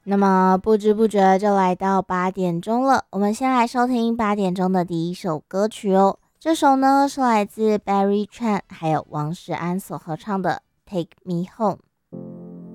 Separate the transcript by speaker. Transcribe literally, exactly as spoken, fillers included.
Speaker 1: 那么不知不觉就来到八点钟了，我们先来收听八点钟的第一首歌曲哦。这首呢是来自 Barry Chan 还有王诗安所合唱的《Take Me Home》。